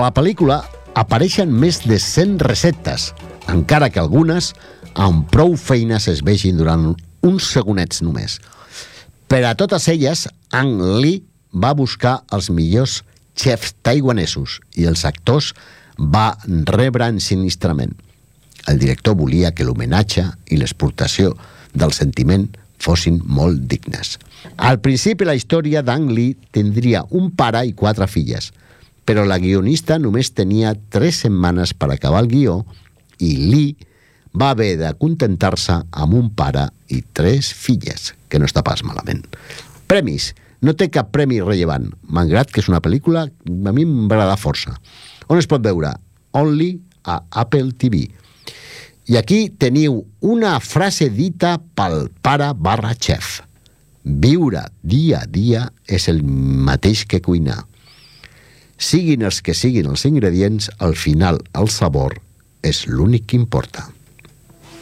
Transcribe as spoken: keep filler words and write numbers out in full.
la pel·lícula apareixen més de cent receptes, encara que algunes amb prou feines es vegin durant uns segonets només. Per a totes elles, Ang Lee va buscar els millors xefs taiwanesos i els actors va rebre ensinistrament. El director volia que l'homenatge i l'exportació del sentiment fossin molt dignes. Al principi la història d'Ang Lee tindria un pare i quatre filles, però la guionista només tenia tres setmanes per acabar el guió i Lee va haver de contentar-se amb un pare i tres filles, que no està pas malament. Premis. No té cap premi rellevant, malgrat que és una pel·lícula a mi m'agrada força. On es pot veure? Only a Apple T V. I aquí teniu una frase dita pel pare barra xef. Viure dia a dia és el mateix que cuinar. Siguin els que siguin els ingredients, al final el sabor és l'únic que importa.